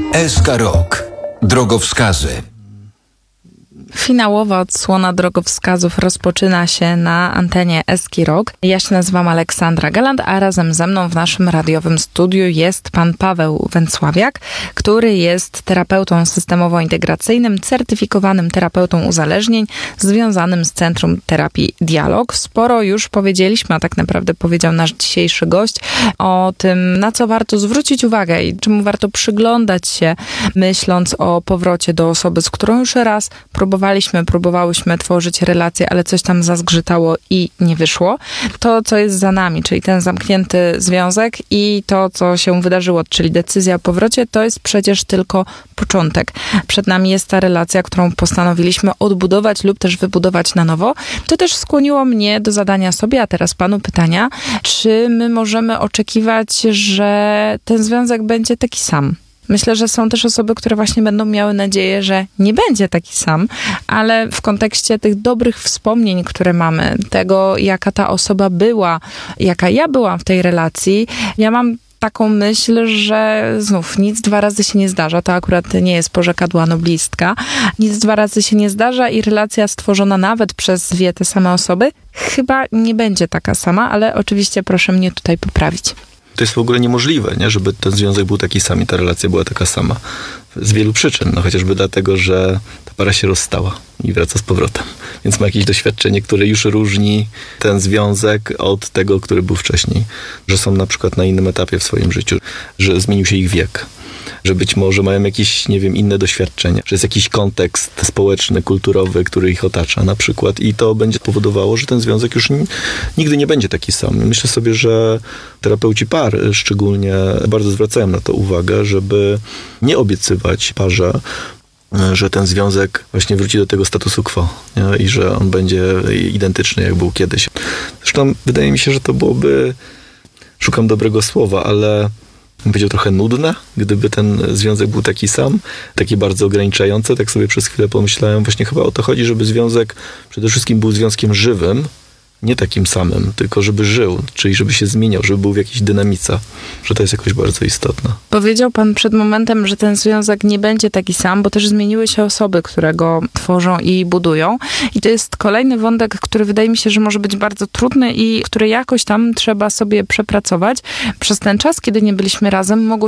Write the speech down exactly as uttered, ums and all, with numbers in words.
S K Rok. Drogowskazy. Finałowa odsłona drogowskazów rozpoczyna się na antenie S K Rok. Ja się nazywam Aleksandra Galant, a razem ze mną w naszym radiowym studiu jest pan Paweł Węcławiak, który jest terapeutą systemowo-integracyjnym, certyfikowanym terapeutą uzależnień, związanym z Centrum Terapii Dialog. Sporo już powiedzieliśmy, a tak naprawdę powiedział nasz dzisiejszy gość o tym, na co warto zwrócić uwagę i czemu warto przyglądać się, myśląc o powrocie do osoby, z którą już raz próbowaliśmy Próbowaliśmy, próbowałyśmy tworzyć relacje, ale coś tam zazgrzytało i nie wyszło. To, co jest za nami, czyli ten zamknięty związek i to, co się wydarzyło, czyli decyzja o powrocie, to jest przecież tylko początek. Przed nami jest ta relacja, którą postanowiliśmy odbudować lub też wybudować na nowo. To też skłoniło mnie do zadania sobie, a teraz panu pytania, czy my możemy oczekiwać, że ten związek będzie taki sam? Myślę, że są też osoby, które właśnie będą miały nadzieję, że nie będzie taki sam, ale w kontekście tych dobrych wspomnień, które mamy, tego, jaka ta osoba była, jaka ja byłam w tej relacji, ja mam taką myśl, że znów nic dwa razy się nie zdarza. To akurat nie jest porzekadła noblistka. Nic dwa razy się nie zdarza i relacja stworzona nawet przez dwie te same osoby chyba nie będzie taka sama, ale oczywiście proszę mnie tutaj poprawić. To jest w ogóle niemożliwe, nie? Żeby ten związek był taki sam i ta relacja była taka sama. Z wielu przyczyn. No chociażby dlatego, że ta para się rozstała i wraca z powrotem. Więc ma jakieś doświadczenie, które już różni ten związek od tego, który był wcześniej. Że są na przykład na innym etapie w swoim życiu. Że zmienił się ich wiek. Że być może mają jakieś, nie wiem, inne doświadczenia. Że jest jakiś kontekst społeczny, kulturowy, który ich otacza na przykład. I to będzie powodowało, że ten związek już n- nigdy nie będzie taki sam. Myślę sobie, że terapeuci par szczególnie bardzo zwracają na to uwagę, żeby nie obiecywać parze, że ten związek właśnie wróci do tego statusu quo, nie? I że on będzie identyczny, jak był kiedyś. Zresztą wydaje mi się, że to byłoby, szukam dobrego słowa, ale bym powiedział trochę nudne, gdyby ten związek był taki sam, taki bardzo ograniczający. Tak sobie przez chwilę pomyślałem, właśnie chyba o to chodzi, żeby związek przede wszystkim był związkiem żywym, nie takim samym, tylko żeby żył, czyli żeby się zmieniał, żeby był w jakiejś dynamice, że to jest jakoś bardzo istotne. Powiedział pan przed momentem, że ten związek nie będzie taki sam, bo też zmieniły się osoby, które go tworzą i budują. I to jest kolejny wątek, który wydaje mi się, że może być bardzo trudny i który jakoś tam trzeba sobie przepracować. Przez ten czas, kiedy nie byliśmy razem, mogło